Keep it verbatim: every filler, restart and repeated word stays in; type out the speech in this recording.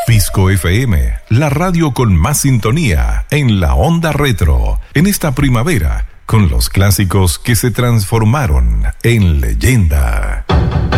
Pisco F M, la radio con más sintonía en la onda retro, en esta primavera, con los clásicos que se transformaron en leyenda.